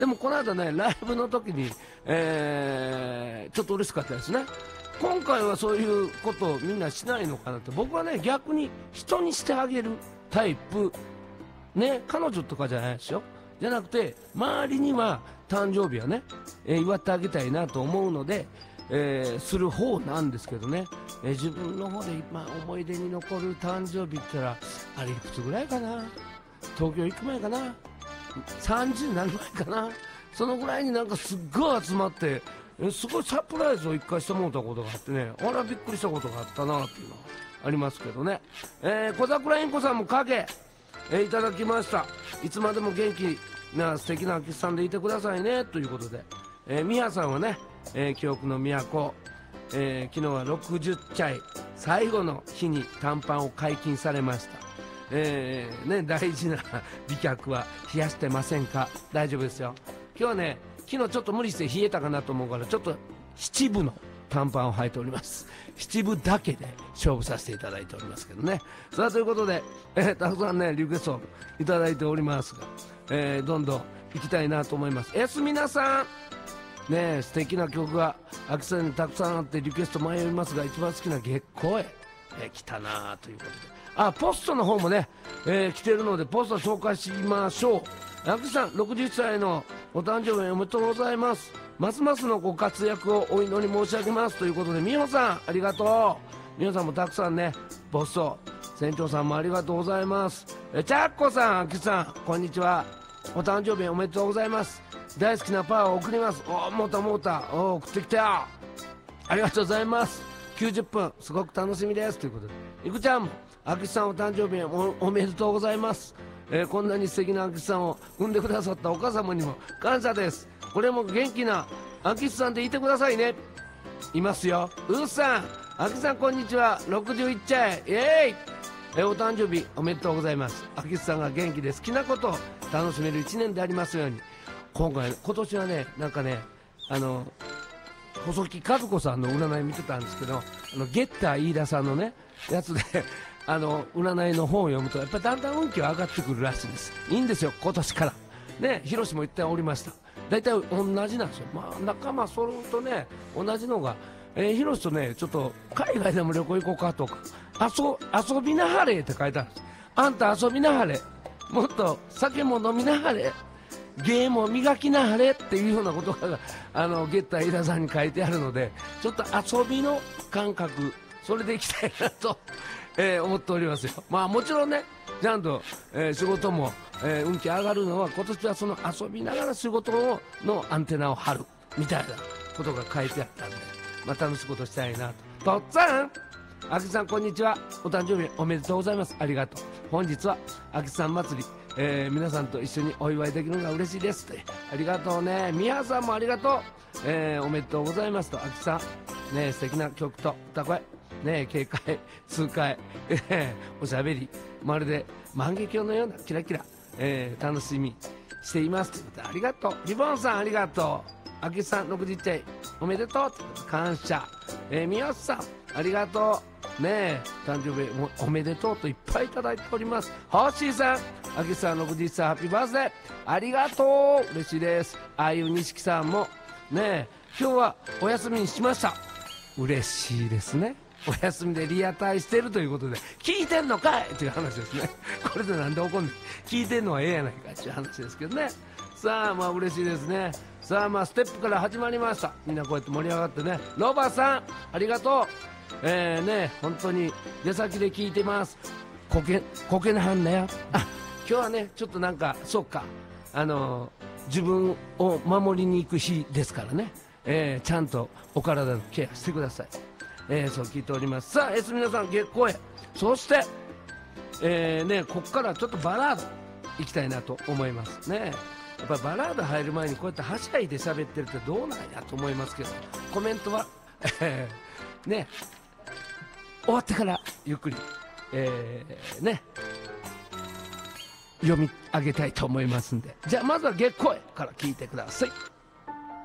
でもこの間ね、ライブの時に、ちょっと嬉しかったですね。今回はそういうことをみんなしないのかなって。僕はね、逆に人にしてあげるタイプ。ね、彼女とかじゃないですよ。じゃなくて、周りには誕生日はね、祝ってあげたいなと思うので、する方なんですけどね、自分の方で今思い出に残る誕生日って言ったら、あれいくつぐらいかな、東京行く前かな、30になる前かな、そのぐらいになんかすっごい集まって、すごいサプライズを一回してもらったことがあってね、あらびっくりしたことがあったなっていうのはありますけどね。小桜インコさんも影、いただきました。いつまでも元気な素敵なアキさんでいてくださいねということで、ミハさんはね、記憶の都、昨日は60歳最後の日に短パンを解禁されました。大事な美脚は冷やしてませんか？大丈夫ですよ。今日はね、昨日ちょっと無理して冷えたかなと思うから、ちょっと七分の短パンを履いております。七分だけで勝負させていただいておりますけどね。さあということで、たくさんねリクエストいただいておりますが、どんどん行きたいなと思います。皆さんね、素敵な曲がアキさんにたくさんあってリクエスト迷いますが、一番好きな月光へ、来たなということで、ポストの方もね、来てるのでポスト紹介しましょう。アキさん61歳のお誕生日おめでとうございます。ますますのご活躍をお祈り申し上げますということで、美穂さんありがとう。美穂さんもたくさんね、ポスト船長さんもありがとうございます。チャッコさん、アキさんこんにちは、お誕生日おめでとうございます。大好きなパワーを送ります。もうた送ってきたよ、ありがとうございます。90分すごく楽しみですということで、いくちゃんもアキさんお誕生日 おめでとうございます。こんなに素敵なアキさんを産んでくださったお母様にも感謝です。これも元気なアキさんでいてくださいね。いますよ。うーさん、アキさんこんにちは、61歳イエーイ、お誕生日おめでとうございます。アキさんが元気で好きなことを楽しめる1年でありますように。今年はね、なんかね、細木和子さんの占い見てたんですけど、ゲッター飯田さんのねやつで占いの本を読むとやっぱりだんだん運気は上がってくるらしいんです。いいんですよ、今年からね。ヒロシも言っておりました。大体同じなんですよ。仲間揃うとね同じのが、ヒロシとねちょっと海外でも旅行行こうかとか、遊びなはれって書いてあるんです。あんた遊びなはれ、もっと酒も飲みなはれ、芸も磨きなはれっていうようなことがゲッター飯田さんに書いてあるので、ちょっと遊びの感覚、それでいきたいなと、思っておりますよ。もちろんねちゃんと、仕事も、運気上がるのは今年はその遊びながら仕事のアンテナを張るみたいなことが書いてあったんで、楽しいことしたいなと。とっつぁん、あきさんこんにちは、お誕生日おめでとうございます。ありがとう。本日はあきさん祭り、皆さんと一緒にお祝いできるのが嬉しいですって。ありがとうね。みやさんもありがとう、おめでとうございますと。あきさんね、素敵な曲と歌声ね、軽快痛快、おしゃべり、まるで万華鏡のようなキラキラ、楽しみしていますということで、ありがとう。リボンさんありがとう。あきさん60歳おめでとうということで感謝。みよさんありがとうね、誕生日おめでとうといっぱいいただいております。ホッシーさん、あきさん60歳ハッピーバースデーありがとう、嬉しいです。あゆにしきさんもね、今日はお休みにしました。嬉しいですね。お休みでリアタイしてるということで、聞いてんのかいっていう話ですね。これでなんで怒んねん、聞いてんのはええやないかっていう話ですけどね。さあ嬉しいですね。さあステップから始まりました。みんなこうやって盛り上がってね。ロバさんありがとう。本当に出先で聞いてます。こけなはんだよ。今日はねちょっとなんかそうか、自分を守りに行く日ですからね、ちゃんとお体のケアしてください。そう聞いております。さあ皆さん月光へ、そして、ここからちょっとバラード行きたいなと思いますね。やっぱりバラード入る前にこうやってはしゃいで喋ってるってどうなんやと思いますけど、コメントはね終わってからゆっくり、読み上げたいと思いますんで、じゃあまずは月光へから聞いてください。